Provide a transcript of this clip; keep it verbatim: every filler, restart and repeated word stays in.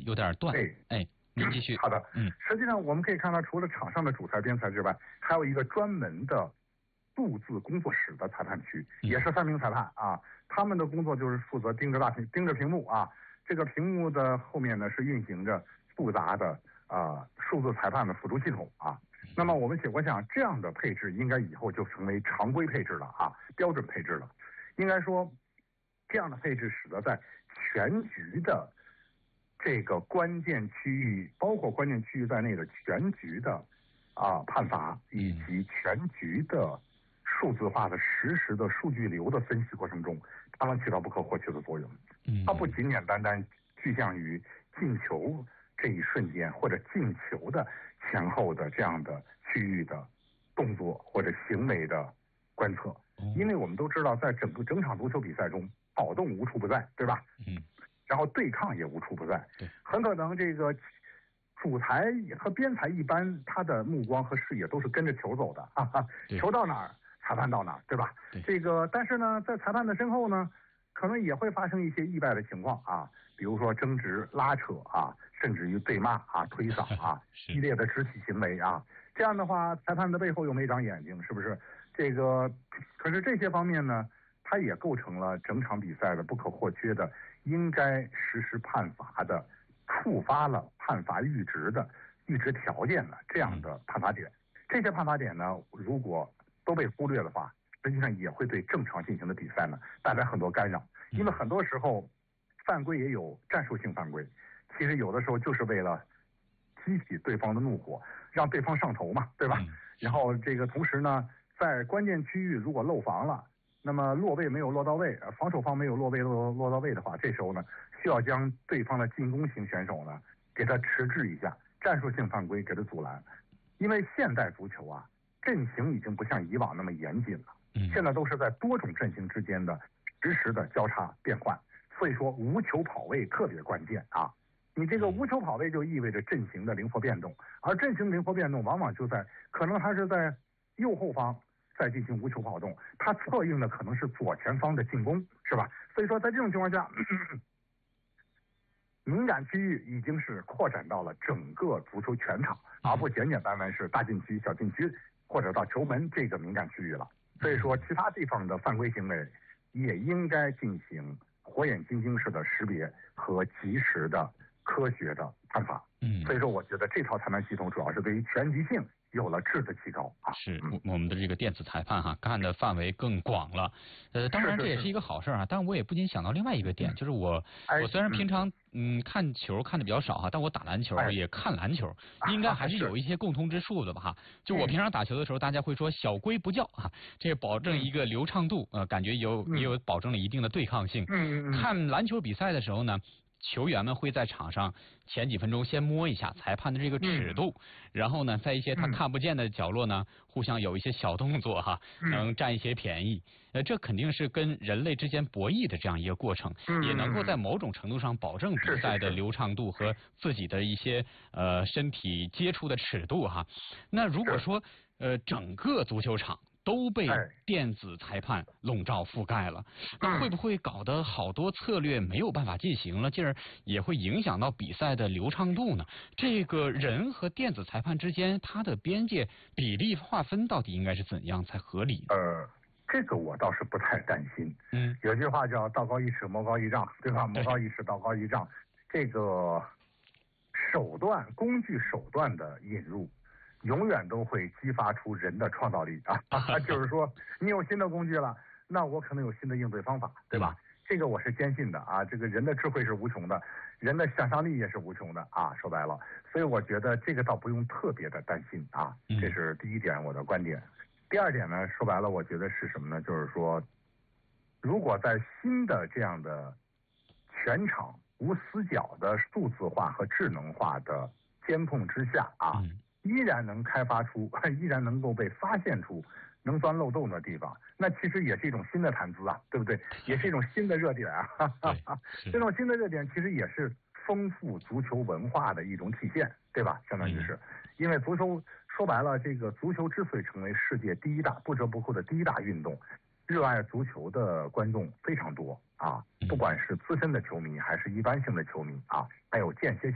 有点断。 对， 哎，您继续。 好的， 嗯， 实际上我们可以看到，除了场上的主裁、编裁之外，还有一个专门的数字工作室的裁判区，也是三名裁判啊。他们的工作就是负责盯着大屏、盯着屏幕啊。这个屏幕的后面呢是运行着复杂的啊、呃、数字裁判的辅助系统啊。那么我们我想这样的配置应该以后就成为常规配置了啊，标准配置了。应该说，这样的配置使得在全局的这个关键区域，包括关键区域在内的全局的啊判罚，以及全局的数字化的实时的数据流的分析过程中，它能起到不可或缺的作用。它不仅简单单具象于进球这一瞬间或者进球的前后的这样的区域的动作或者行为的观测，因为我们都知道，在整个整场足球比赛中，跑动无处不在，对吧？ 嗯。 然后对抗也无处不在， 对， 很可能这个主裁和边裁一般，他的目光和视野都是跟着球走的，哈哈，球到哪儿，裁判到哪儿，对吧？ 对， 这个但是呢，在裁判的身后呢，可能也会发生一些意外的情况啊，比如说争执、拉扯啊，甚至于对骂啊、推搡啊，激烈的肢体行为啊，这样的话，裁判的背后又没长眼睛，是不是？这个可是这些方面呢，它也构成了整场比赛的不可或缺的。应该实施判罚的、触发了判罚阈值的阈值条件的这样的判罚点，这些判罚点呢，如果都被忽略的话，实际上也会对正常进行的比赛呢带来很多干扰。因为很多时候犯规也有战术性犯规，其实有的时候就是为了激起对方的怒火，让对方上头嘛，对吧？然后这个同时呢，在关键区域如果漏防了。那么落位没有落到位，防守方没有落位落落到位的话，这时候呢，需要将对方的进攻型选手呢，给他迟滞一下，战术性犯规给他阻拦。因为现代足球啊，阵型已经不像以往那么严谨了，现在都是在多种阵型之间的实时的交叉变换，所以说无球跑位特别关键啊。你这个无球跑位就意味着阵型的灵活变动，而阵型灵活变动往往就在可能它是在右后方。再进行无球跑动，它策应的可能是左前方的进攻，是吧？所以说，在这种情况下，咳咳敏感区域已经是扩展到了整个足球全场，而不简简单单是大禁区、小禁区或者到球门这个敏感区域了。所以说，其他地方的犯规行为也应该进行火眼金睛式的识别和及时的科学的判罚。嗯，所以说，我觉得这套裁判系统主要是对于全局性。有了质的提高啊， 是我们的这个电子裁判哈，看的范围更广了。呃，当然这也是一个好事啊。但我也不禁想到另外一个点，就是我我虽然平常嗯看球看的比较少哈，但我打篮球也看篮球，应该还是有一些共通之处的吧哈。就我平常打球的时候，大家会说小规不教啊，这保证一个流畅度，呃，感觉有也有保证了一定的对抗性。 嗯嗯。 看篮球比赛的时候呢。球员们会在场上前几分钟先摸一下裁判的这个尺度，嗯、然后呢，在一些他看不见的角落呢，嗯、互相有一些小动作哈，嗯、能占一些便宜。呃，这肯定是跟人类之间博弈的这样一个过程，嗯、也能够在某种程度上保证比赛的流畅度和自己的一些呃身体接触的尺度哈。那如果说呃整个足球场。都被电子裁判笼罩覆盖了，那会不会搞得好多策略没有办法进行了，进而也会影响到比赛的流畅度呢？这个人和电子裁判之间，它的边界比例划分到底应该是怎样才合理？ 呃，这个我倒是不太担心。嗯，有句话叫“道高一尺，魔高一丈”，对吧？魔高一尺，道高一丈。这个手段、工具手段的引入。永远都会激发出人的创造力啊！就是说，你有新的工具了，那我可能有新的应对方法，对吧？嗯、这个我是坚信的啊！这个人的智慧是无穷的，人的想象力也是无穷的啊！说白了，所以我觉得这个倒不用特别的担心啊！这是第一点我的观点。第二点呢，说白了，我觉得是什么呢？就是说，如果在新的这样的全场无死角的数字化和智能化的监控之下啊。嗯依然能开发出，依然能够被发现出能钻漏洞的地方，那其实也是一种新的谈资啊，对不对？也是一种新的热点啊。哈哈哈这种新的热点其实也是丰富足球文化的一种体现，对吧？相当于是，因为足球说白了，这个足球之所以成为世界第一大不折不扣的第一大运动，热爱足球的观众非常多啊，不管是资深的球迷还是一般性的球迷啊，还有间歇性。